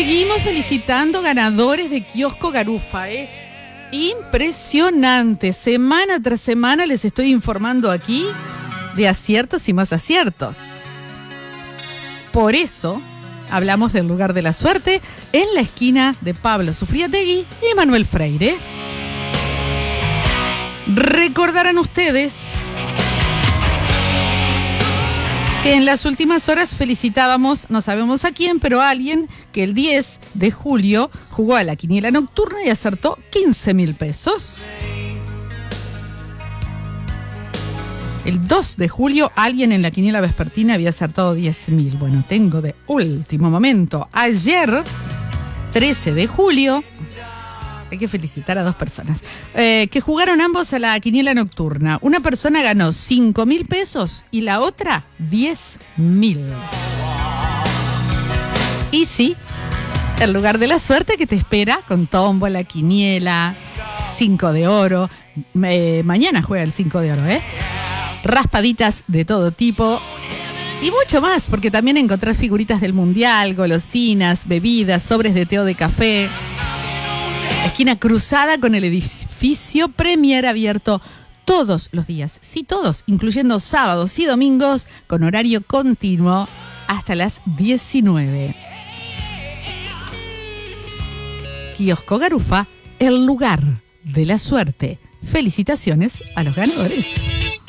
Seguimos felicitando ganadores de Kiosco Garufa. Es impresionante. Semana tras semana les estoy informando aquí de aciertos y más aciertos. Por eso hablamos del lugar de la suerte en la esquina de Pablo Sufriategui y Manuel Freire. Recordarán ustedes que en las últimas horas felicitábamos, no sabemos a quién, pero a alguien que el 10 de julio jugó a la quiniela nocturna y acertó 15.000 pesos. El 2 de julio alguien en la quiniela vespertina había acertado 10.000. Bueno, tengo de último momento. Ayer, 13 de julio, hay que felicitar a dos personas, que jugaron ambos a la quiniela nocturna. Una persona ganó 5.000 pesos y la otra 10.000. Y sí, el lugar de la suerte que te espera con tómbola, quiniela, 5 de oro. Mañana juega el 5 de oro, raspaditas de todo tipo y mucho más, porque también encontrás figuritas del mundial, golosinas, bebidas, sobres de té o de café. Esquina cruzada con el edificio Premier, abierto todos los días. Sí, todos, incluyendo sábados y domingos, con horario continuo hasta las 19. Kiosco Garufa, el lugar de la suerte. Felicitaciones a los ganadores.